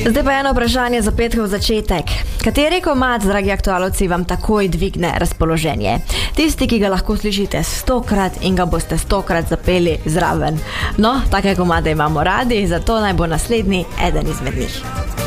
Zdaj pa eno vprašanje za petkov začetek. Kateri komad, dragi aktualovci, vam takoj dvigne razpoloženje? Tisti, ki ga lahko slišite 100-krat in ga boste 100-krat zapeli zraven. No, take komade imamo radi, zato naj bo naslednji eden izmed njih.